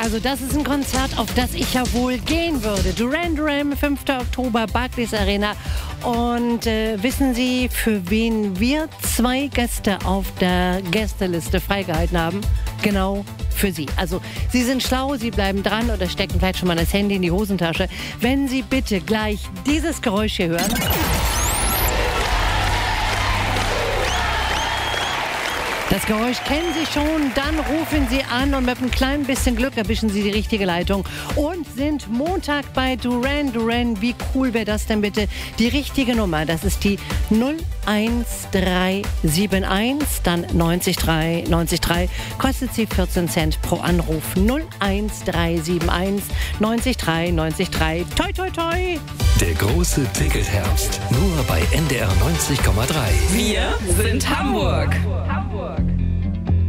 Also das ist ein Konzert, auf das ich ja wohl gehen würde. Duran Duran, 5. Oktober, Barclays Arena. Und wissen Sie, für wen wir 2 Gäste auf der Gästeliste freigehalten haben? Genau für Sie. Also Sie sind schlau, Sie bleiben dran oder stecken vielleicht schon mal das Handy in die Hosentasche. Wenn Sie bitte gleich dieses Geräusch hier hören. Das Geräusch kennen Sie schon, dann rufen Sie an und mit einem kleinen bisschen Glück erwischen Sie die richtige Leitung und sind Montag bei Duran Duran. Wie cool wäre das denn bitte? Die richtige Nummer, das ist die 01371, dann 90393, kostet Sie 14 Cent pro Anruf. 01371 90393. Toi, toi, toi! Der große Ticketherbst, nur bei NDR 90,3. Wir sind Hamburg.